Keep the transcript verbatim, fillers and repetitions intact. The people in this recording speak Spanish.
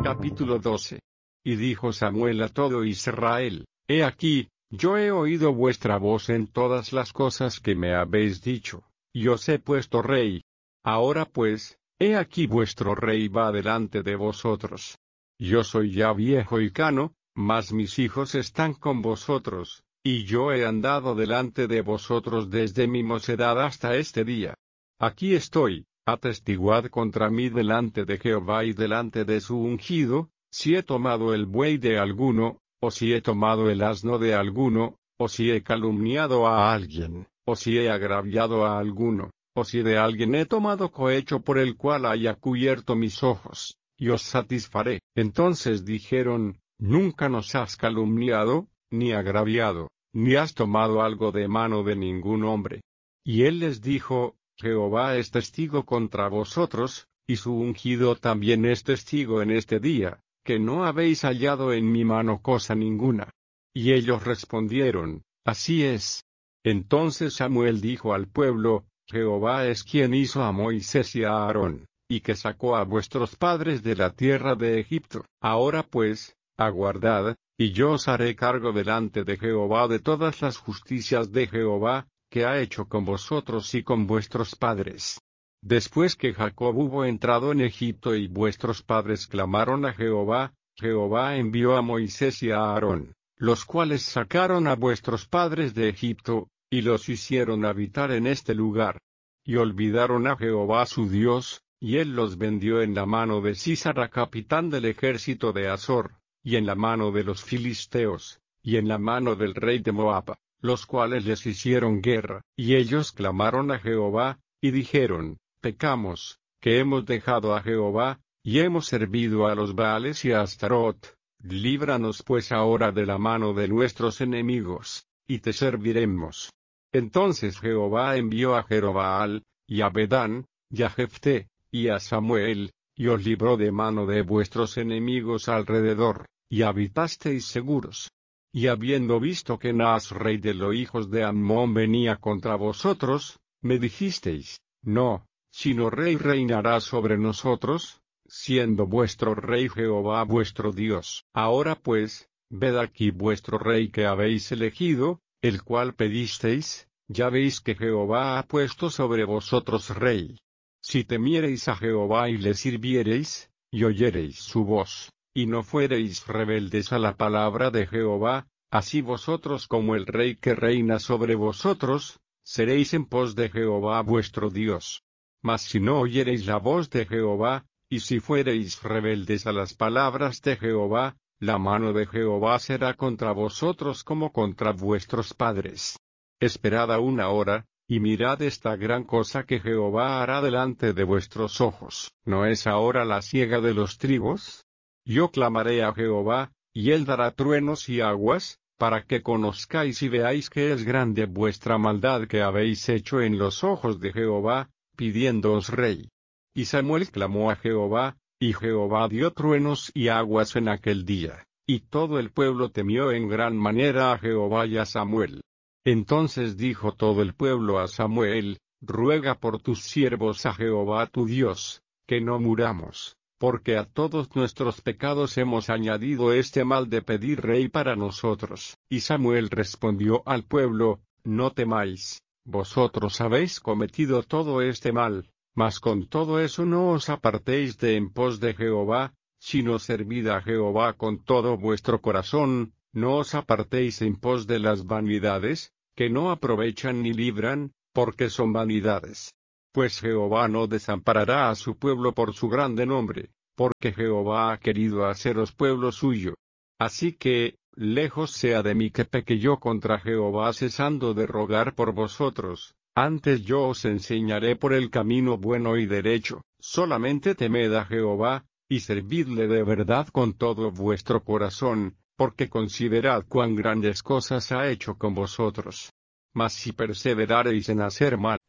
Capítulo doce. Y dijo Samuel a todo Israel: He aquí, yo he oído vuestra voz en todas las cosas que me habéis dicho, y os he puesto rey. Ahora pues, he aquí vuestro rey va delante de vosotros. Yo soy ya viejo y cano, mas mis hijos están con vosotros, y yo he andado delante de vosotros desde mi mocedad hasta este día. Aquí estoy, atestiguad contra mí delante de Jehová y delante de su ungido, si he tomado el buey de alguno, o si he tomado el asno de alguno, o si he calumniado a alguien, o si he agraviado a alguno, o si de alguien he tomado cohecho por el cual haya cubierto mis ojos, y os satisfaré. Entonces dijeron: Nunca nos has calumniado, ni agraviado, ni has tomado algo de mano de ningún hombre. Y él les dijo: Jehová es testigo contra vosotros, y su ungido también es testigo en este día, que no habéis hallado en mi mano cosa ninguna. Y ellos respondieron: Así es. Entonces Samuel dijo al pueblo: Jehová es quien hizo a Moisés y a Aarón, y que sacó a vuestros padres de la tierra de Egipto. Ahora pues, aguardad, y yo os haré cargo delante de Jehová de todas las justicias de Jehová, que ha hecho con vosotros y con vuestros padres. Después que Jacob hubo entrado en Egipto y vuestros padres clamaron a Jehová, Jehová envió a Moisés y a Aarón, los cuales sacaron a vuestros padres de Egipto, y los hicieron habitar en este lugar. Y olvidaron a Jehová su Dios, y él los vendió en la mano de Sísara capitán del ejército de Azor, y en la mano de los filisteos, y en la mano del rey de Moab, los cuales les hicieron guerra. Y ellos clamaron a Jehová, y dijeron: Pecamos, que hemos dejado a Jehová, y hemos servido a los Baales y a Astarot. Líbranos pues ahora de la mano de nuestros enemigos, y te serviremos. Entonces Jehová envió a Jerobaal, y a Bedán, y a Jefté, y a Samuel, y os libró de mano de vuestros enemigos alrededor, y habitasteis seguros. Y habiendo visto que Naas rey de los hijos de Ammón venía contra vosotros, me dijisteis: No, sino rey reinará sobre nosotros, siendo vuestro rey Jehová vuestro Dios. Ahora pues, ved aquí vuestro rey que habéis elegido, el cual pedisteis. Ya veis que Jehová ha puesto sobre vosotros rey. Si temiereis a Jehová y le sirviereis, y oyereis su voz, y no fuereis rebeldes a la palabra de Jehová, así vosotros como el rey que reina sobre vosotros, seréis en pos de Jehová vuestro Dios. Mas si no oyereis la voz de Jehová, y si fuereis rebeldes a las palabras de Jehová, la mano de Jehová será contra vosotros como contra vuestros padres. Esperad aún ahora, y mirad esta gran cosa que Jehová hará delante de vuestros ojos. ¿No es ahora la siega de los trigos? Yo clamaré a Jehová, y él dará truenos y aguas, para que conozcáis y veáis que es grande vuestra maldad que habéis hecho en los ojos de Jehová, pidiéndoos rey. Y Samuel clamó a Jehová, y Jehová dio truenos y aguas en aquel día, y todo el pueblo temió en gran manera a Jehová y a Samuel. Entonces dijo todo el pueblo a Samuel: Ruega por tus siervos a Jehová tu Dios, que no muramos, porque a todos nuestros pecados hemos añadido este mal de pedir rey para nosotros. Y Samuel respondió al pueblo: No temáis, vosotros habéis cometido todo este mal, mas con todo eso no os apartéis de en pos de Jehová, sino servid a Jehová con todo vuestro corazón. No os apartéis en pos de las vanidades, que no aprovechan ni libran, porque son vanidades. Pues Jehová no desamparará a su pueblo por su grande nombre, porque Jehová ha querido haceros pueblo suyo. Así que, lejos sea de mí que peque yo contra Jehová cesando de rogar por vosotros, antes yo os enseñaré por el camino bueno y derecho. Solamente temed a Jehová, y servidle de verdad con todo vuestro corazón, porque considerad cuán grandes cosas ha hecho con vosotros. Mas si perseverareis en hacer mal,